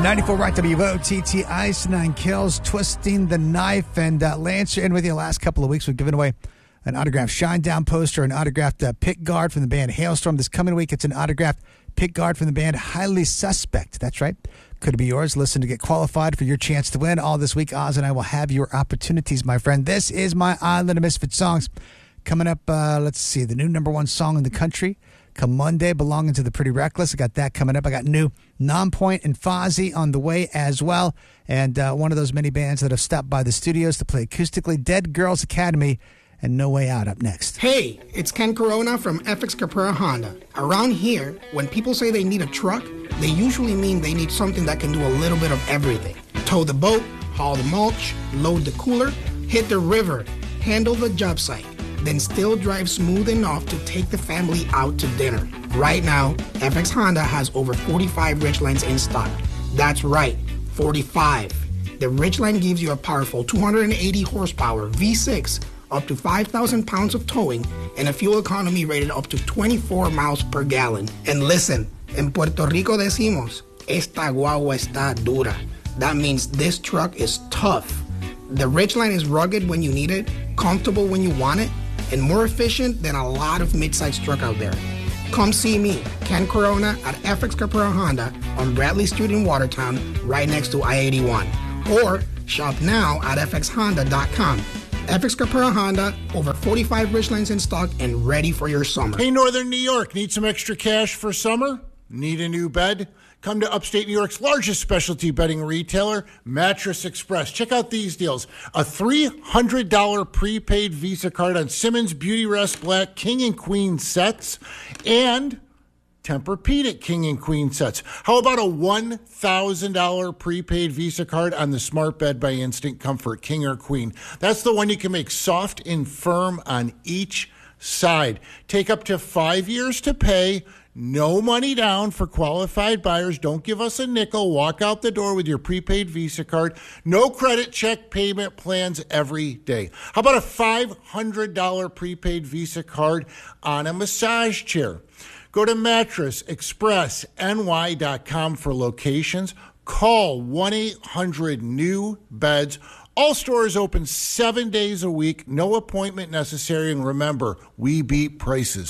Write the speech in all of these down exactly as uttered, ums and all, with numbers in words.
ninety-four Rock W O T T, Ice Nine Kills, Twisting the Knife. And uh, Lance, you're in with you the last couple of weeks. We've given away an autographed Shinedown poster, an autographed uh, pick guard from the band Hailstorm. This coming week, it's an autographed pick guard from the band Highly Suspect. That's right. Could it be yours? Listen to get qualified for your chance to win. All this week, Oz and I will have your opportunities, my friend. This is my Island of Misfit Songs. Coming up, uh, let's see, the new number one song in the country. Come Monday, Belonging to the Pretty Reckless. I got that coming up. I got new Nonpoint and Fozzy on the way as well. And uh, one of those many bands that have stopped by the studios to play acoustically, Dead Girls Academy and No Way Out up next. Hey, it's Ken Corona from F X Caprera Honda. Around here, when people say they need a truck, they usually mean they need something that can do a little bit of everything. Tow the boat, haul the mulch, load the cooler, hit the river, handle the job site, then still drive smooth enough to take the family out to dinner. Right now, F X Honda has over forty-five Ridgelines in stock. That's right, forty-five. The Ridgeline gives you a powerful two hundred eighty horsepower V six, up to five thousand pounds of towing, and a fuel economy rated up to twenty-four miles per gallon. And listen, en Puerto Rico decimos, esta guagua está dura. That means this truck is tough. The Ridgeline is rugged when you need it, comfortable when you want it, and more efficient than a lot of midsize truck out there. Come see me, Ken Corona, at F X Caprera Honda on Bradley Street in Watertown, right next to I eighty-one. Or shop now at f x honda dot com. F X Caprera Honda, over forty-five Ridgelines in stock and ready for your summer. Hey, Northern New York, need some extra cash for summer? Need a new bed? Come to upstate New York's largest specialty bedding retailer, Mattress Express. Check out these deals. A three hundred dollars prepaid Visa card on Simmons Beauty Rest Black King and Queen sets and Tempur-Pedic King and Queen sets. How about a one thousand dollars prepaid Visa card on the Smart Bed by Instant Comfort King or Queen? That's the one you can make soft and firm on each side. Take up to five years to pay. No money down for qualified buyers. Don't give us a nickel. Walk out the door with your prepaid Visa card. No credit check payment plans every day. How about a five hundred dollars prepaid Visa card on a massage chair? Go to mattress express n y dot com for locations. Call one eight hundred new beds. All stores open seven days a week. No appointment necessary. And remember, we beat prices.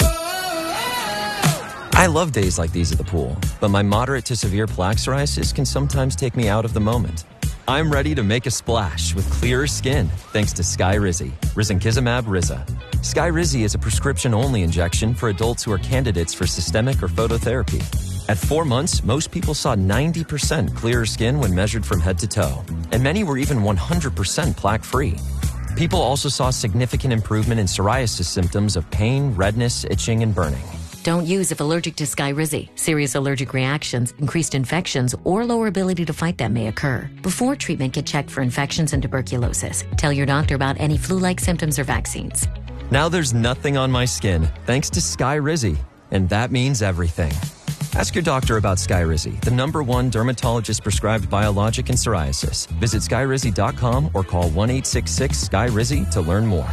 I love days like these at the pool, but my moderate to severe plaque psoriasis can sometimes take me out of the moment. I'm ready to make a splash with clearer skin thanks to Skyrizi, risankizumab Riza. Skyrizi is a prescription-only injection for adults who are candidates for systemic or phototherapy. At four months, most people saw ninety percent clearer skin when measured from head to toe, and many were even one hundred percent plaque-free. People also saw significant improvement in psoriasis symptoms of pain, redness, itching, and burning. Don't use if allergic to Skyrizi. Serious allergic reactions, increased infections, or lower ability to fight them may occur. Before treatment, get checked for infections and tuberculosis. Tell your doctor about any flu-like symptoms or vaccines. Now there's nothing on my skin thanks to Skyrizi, and that means everything. Ask your doctor about Skyrizi, the number one dermatologist-prescribed biologic in psoriasis. Visit skyrizi dot com or call one eight six six Sky Rizi to learn more.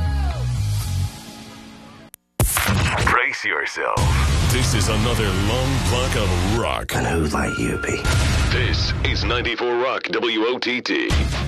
Brace yourself. This is another long block of rock. And who'd like you be? This is ninety-four Rock W O T T.